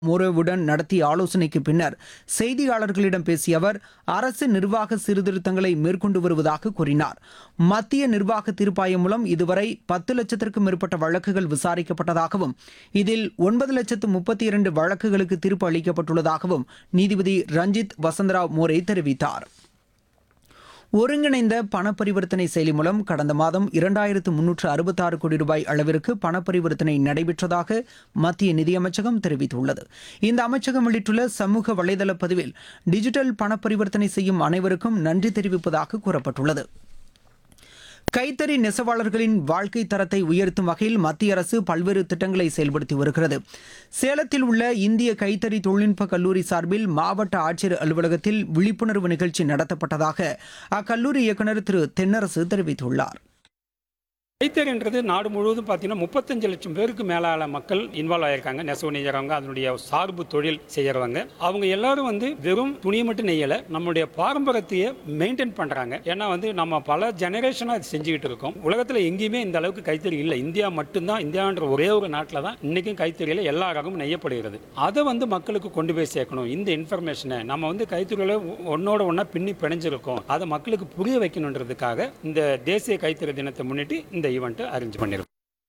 மோரோவுடன் நடத்திய ஆலோசனைக்கு பின்னர் செய்தியாளர்களிடம் பேசிய அவர் அரசு நிர்வாக சீர்திருத்தங்களை மேற்கொண்டு வருவதாக கூறினார். மத்திய நிர்வாக தீர்ப்பாயம் மூலம் இதுவரை 10 லட்சத்திற்கும் மேற்பட்ட வழக்குகள் விசாரிக்கப்பட்டதாகவும் இதில் 9,32,000 வழக்குகளுக்கு தீர்ப்பு அளிக்கப்பட்டுள்ளதாகவும் நீதிபதி ரஞ்சித் வசந்தராவ் மோரே தெரிவித்தார். ஒருங்கிணைந்த பண பரிவர்த்தனை செயலி மூலம் கடந்த மாதம் 2,366 கோடி ரூபாய் அளவிற்கு பண பரிவர்த்தனை நடைபெற்றதாக மத்திய நிதியமைச்சகம் தெரிவித்துள்ளது. இந்த அமைச்சகம் வெளியிட்டுள்ள சமூக வலைதள பதிவில் டிஜிட்டல் பண பரிவர்த்தனை செய்யும் அனைவருக்கும் நன்றி தெரிவிப்பதாக கூறப்பட்டுள்ளது. கைத்தறி நெசவாளர்களின் வாழ்க்கை தரத்தை உயர்த்தும் வகையில் மத்திய அரசு பல்வேறு திட்டங்களை செயல்படுத்தி வருகிறது. சேலத்தில் உள்ள இந்திய கைத்தறி தொழில்நுட்ப கல்லூரி சார்பில் மாவட்ட ஆட்சியர் அலுவலகத்தில் விழிப்புணர்வு நிகழ்ச்சி நடத்தப்பட்டதாக அக்கல்லூரி இயக்குநர் திரு தென்னரசு தெரிவித்துள்ளார். கைத்தறின்றது நாடு முழுவதும் பார்த்தீங்கன்னா 35 லட்சம் பேருக்கு மேலான மக்கள் இன்வால்வ் ஆயிருக்காங்க. நெசவு நெய்யறவங்க, அதனுடைய சார்பு தொழில் செய்யறவங்க, அவங்க எல்லாரும் வெறும் துணியை மட்டும் நெய்யல, நம்மளுடைய பாரம்பரியத்தையே மெயின்டைன் பண்றாங்க. ஏன்னா நம்ம பல ஜெனரேஷனா இது செஞ்சுக்கிட்டு இருக்கோம். உலகத்தில் எங்கேயுமே இந்த அளவுக்கு கைத்தறி இல்லை. இந்தியா மட்டும்தான், இந்தியான்ற ஒரே ஒரு நாட்டில் தான் இன்னைக்கும் கைத்தறியில எல்லா ரகமும் நெய்யப்படுகிறது. அதை மக்களுக்கு கொண்டு போய் சேர்க்கணும். இந்த இன்ஃபர்மேஷனை நம்ம கைத்தறியில ஒன்னோட ஒன்னா பின்னி பிணைஞ்சிருக்கோம், அதை மக்களுக்கு புரிய வைக்கணுன்றதுக்காக இந்த தேசிய கைத்தறி தினத்தை முன்னிட்டு இந்த ஈவெண்ட் அரேஞ்ச் பண்ணிருக்கோம்.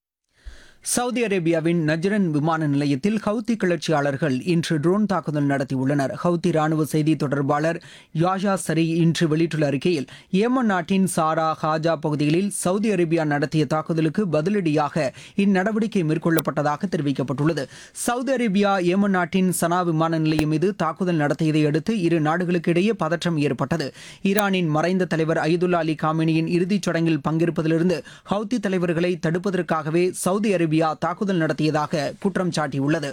சவுதி அரேபியாவின் நஜ்ரன் விமான நிலையத்தில் ஹவுத்தி கிளர்ச்சியாளர்கள் இன்று ட்ரோன் தாக்குதல் நடத்தியுள்ளனர். ஹவுத்தி ராணுவ செய்தி தொடர்பாளர் யாஷா சரி இன்று வெளியிட்டுள்ள அறிக்கையில் ஏமன் நாட்டின் சாரா ஹாஜா பகுதிகளில் சவுதி அரேபியா நடத்திய தாக்குதலுக்கு பதிலடியாக இந்நடவடிக்கை மேற்கொள்ளப்பட்டதாக தெரிவிக்கப்பட்டுள்ளது. சவுதி அரேபியா ஏமன் நாட்டின் சனா விமான நிலையம் மீது தாக்குதல் நடத்தியதை அடுத்து இரு நாடுகளுக்கு இடையே பதற்றம் ஏற்பட்டது. ஈரானின் மறைந்த தலைவர் அயதுல்லா அலி காமினியின் இறுதிச் சடங்கில் பங்கேற்பதிலிருந்து ஹவுத்தி தலைவர்களை தடுப்பதற்காகவே சவுதி அரேபியா தாக்குதல் நடத்தியதாக குற்றம் சாட்டியுள்ளது.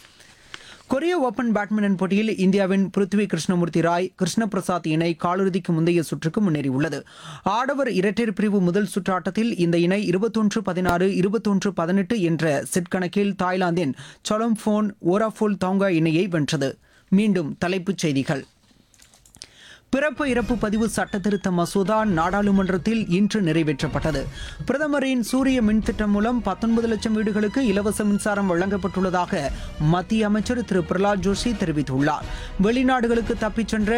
கொரிய ஓபன் பேட்மிண்டன் போட்டியில் இந்தியாவின் பிருத்வி கிருஷ்ணமூர்த்தி ராய் கிருஷ்ண பிரசாத் இணை காலிறுதிக்கு முந்தைய சுற்றுக்கு முன்னேறியுள்ளது. ஆடவர் இரட்டையர் பிரிவு முதல் சுற்று ஆட்டத்தில் இந்த இணை 21-16, 21-18 என்ற செட் கணக்கில் தாய்லாந்தின் சொலம்போன் ஓராஃபோல் தாங்கா இணையை வென்றது. மீண்டும் தலைப்புச் செய்திகள். பிறப்பு இறப்பு பதிவு சட்டத்திருத்த மசோதா நாடாளுமன்றத்தில் இன்று நிறைவேற்றப்பட்டது. பிரதமரின் சூரிய மின் திட்டம் மூலம் 19 லட்சம் வீடுகளுக்கு இலவச மின்சாரம் வழங்கப்பட்டுள்ளதாக மத்திய அமைச்சர் திரு பிரகலாத் ஜோஷி தெரிவித்துள்ளார். வெளிநாடுகளுக்கு தப்பிச் சென்ற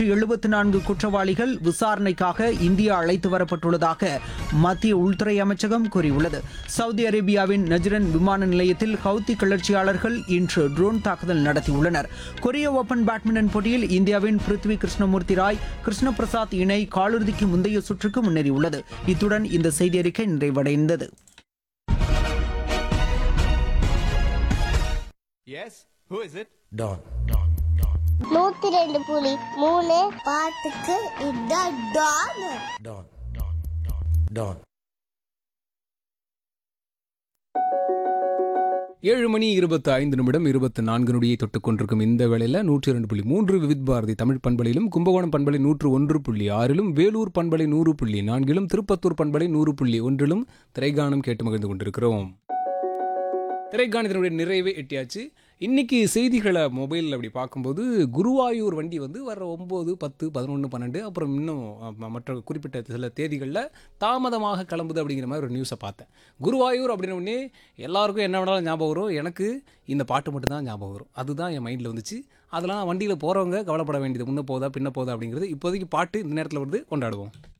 274 குற்றவாளிகள் விசாரணைக்காக இந்தியா அழைத்து வரப்பட்டுள்ளதாக மத்திய உள்துறை அமைச்சகம் கூறியுள்ளது. சவுதி அரேபியாவின் நஜ்ரன் விமான நிலையத்தில் ஹவுத்தி கிளர்ச்சியாளர்கள் இன்று ட்ரோன் தாக்குதல் நடத்தியுள்ளனர். கொரிய ஓபன் பேட்மிண்டன் போட்டியில் இந்தியாவின் பிருத்வி கிருஷ்ணமூர்த்தி ராய் கிருஷ்ண பிரசாத் இணை காலிறுதிக்கு முந்தைய சுற்றுக்கு முன்னேறியுள்ளது. இத்துடன் இந்த செய்தி அறிக்கை நிறைவடைந்தது. Yes, who is it? Don. 102.3 பாட்டுக்கு இதான் டான். Don. Don. 7 மணி 25 நிமிடம் 24 நொடியை தொட்டுக் கொண்டிருக்கும் இந்த வேளையில் 102.3 விவித் பாரதி தமிழ் பண்பலையிலும், கும்பகோணம் பண்பலை 101.6லும், வேலூர் பண்பலை 100.4லும், திருப்பத்தூர் பண்பலை 100.1லும் திரைகானம் கேட்டு மகிழ்ந்து கொண்டிருக்கிறோம். திரைக்காணத்தினுடைய நிறைவே எட்டியாச்சு. இன்றைக்கி செய்திகளை மொபைலில் அப்படி பார்க்கும்போது குருவாயூர் வண்டி வர 9, 10, 11, 12 அப்புறம் இன்னும் மற்ற குறிப்பிட்ட சில தேதிகளில் தாமதமாக கிளம்புது அப்படிங்கிற மாதிரி ஒரு நியூஸை பார்த்தேன். குருவாயூர் அப்படின்ன உடனே எல்லாருக்கும் என்ன வேணாலும் ஞாபகம் வரும். எனக்கு இந்த பாட்டு மட்டும்தான் ஞாபகம் வரும். அதுதான் என் மைண்டில் வந்துச்சு. அதெல்லாம் வண்டியில் போகிறவங்க கவலைப்பட வேண்டியது, முன்ன போதா பின்ன போதா அப்படிங்கிறது. இப்போதைக்கு பாட்டு இந்த நேரத்தில் கொண்டாடுவோம்.